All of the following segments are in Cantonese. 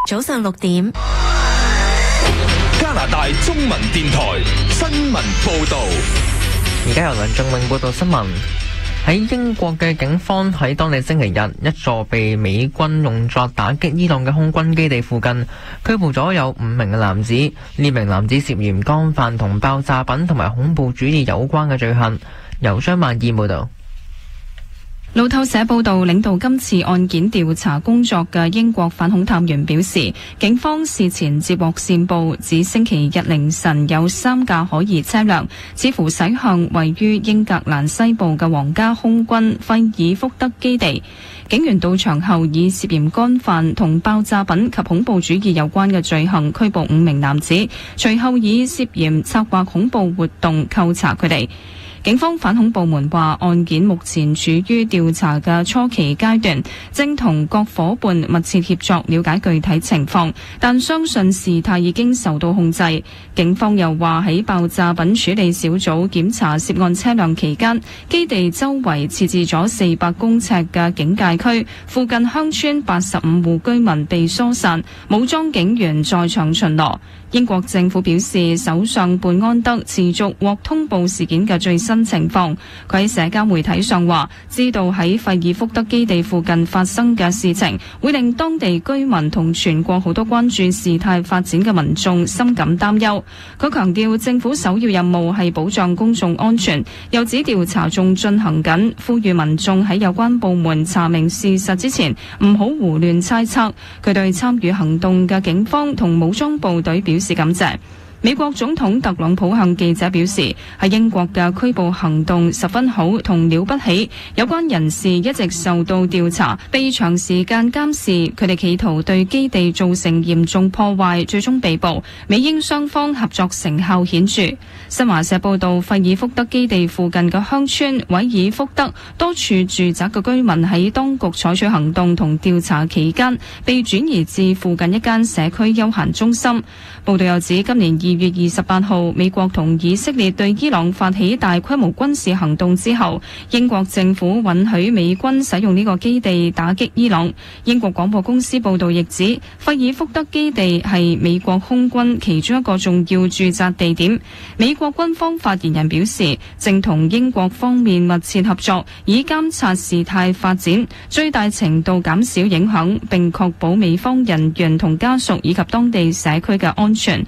早上6點。 加拿大中文電台新聞報道。 而家由梁仲永報道新聞。喺英國嘅警方喺當地星期日，一座被美軍用作打擊伊朗嘅空軍基地附近，拘捕咗有5名嘅男子。呢名男子涉嫌干犯同爆炸品同埋恐怖主義有關嘅罪行。由張萬燕報道。 路透社報道，領導今次案件調查工作嘅英國反恐探員表示，警方事前接獲線報，指星期日凌晨有3架可疑車輛，似乎駛向位於英格蘭西部嘅皇家空軍費爾福德基地。警員到場後，以涉嫌干犯同爆炸品及恐怖主義有關嘅罪行拘捕5名男子，隨後以涉嫌策劃恐怖活動扣查佢哋。警方反恐部門話，案件目前處於調查嘅初期階段，正同各夥伴密切協作了解具體情況，但相信事態已經受到控制。警方又話，喺爆炸品處理小組檢查涉案車輛期間，基地周圍設置咗400公尺嘅警戒區，附近鄉村85戶居民被疏散，武裝警員在場巡邏。英國政府表示，首相貝安德持續獲通報事件嘅最新情況。佢喺社交媒體上話，知道喺費爾福德基地附近發生嘅事情，會令當地居民同全國好多關注事態發展嘅民眾深感擔憂。佢強調，政府首要任務係保障公眾安全，又指調查仲進行緊，呼籲民眾喺有關部門查明事實之前，唔好胡亂猜測。佢對參與行動嘅警方同武裝部隊表示感謝。美國總統特朗普向記者表示，喺英國嘅拘捕行動十分好同了不起，有關人士一直受到調查，被長時間監視，佢哋企圖對基地造成嚴重破壞，最終被捕。美英雙方合作成效顯著。新華社報道，費爾福德基地附近嘅鄉村韋爾福德多處住宅嘅居民喺當局採取行動同調查期間，被轉移至附近一間社區休閒中心。報道又指，今年2月28號，美國同以色列對伊朗發起大規模軍事行動之後，英國政府允許美軍使用呢個基地打擊伊朗。英國廣播公司報道亦指，費爾福德基地係美國空軍其中一個重要駐紮地點。美國軍方發言人表示，正同英國方面密切合作，以監察事態發展，最大程度減少影響，並確保美方人員同家屬以及當地社區嘅安全。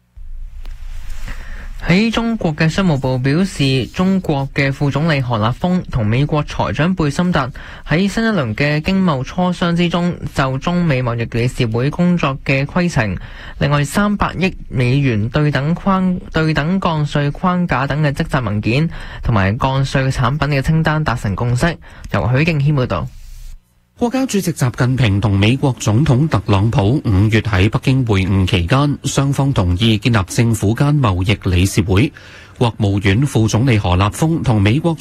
喺中國嘅商務部表示，中國嘅副總理何立峰同美國財長貝森特喺新一輪嘅經貿磋商之中，就中美貿易理事會工作嘅規程，另外300億美元對等降稅框架等嘅職責文件，同埋降稅產品嘅清單達成共識。由許敬軒報道。 國家主席習近平同美國總統特朗普5月喺北京會晤期間，雙方同意建立政府間貿易理事會。國務院副總理何立峰同美國